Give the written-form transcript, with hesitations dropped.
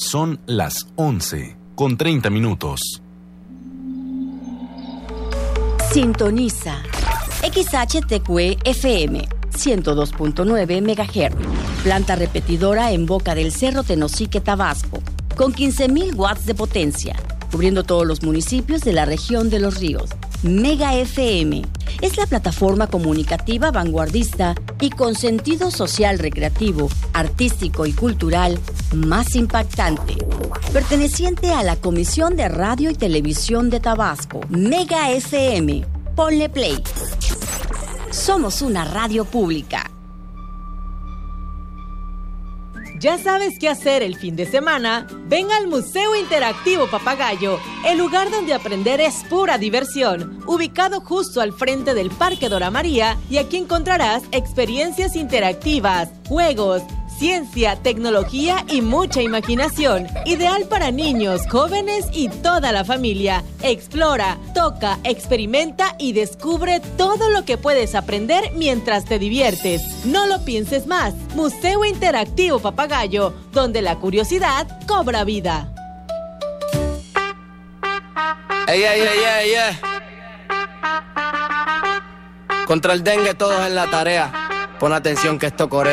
Son las 11:30. Sintoniza XHTQ FM 102.9 MHz. Planta repetidora en Boca del Cerro, Tenosique, Tabasco, con 15.000 watts de potencia, cubriendo todos los municipios de la región de Los Ríos. Mega FM es la plataforma comunicativa vanguardista y con sentido social, recreativo, artístico y cultural más impactante, perteneciente a la Comisión de Radio y Televisión de Tabasco. Mega FM. Ponle play. Somos una radio pública. ¿Ya sabes qué hacer el fin de semana? Ven al Museo Interactivo Papagayo, el lugar donde aprender es pura diversión, ubicado justo al frente del Parque Dora María, y aquí encontrarás experiencias interactivas, juegos, ciencia, tecnología y mucha imaginación. Ideal para niños, jóvenes y toda la familia. Explora, toca, experimenta y descubre todo lo que puedes aprender mientras te diviertes. No lo pienses más. Museo Interactivo Papagayo, donde la curiosidad cobra vida. ¡Ey! Contra el dengue todos en la tarea. Pon atención que esto corre.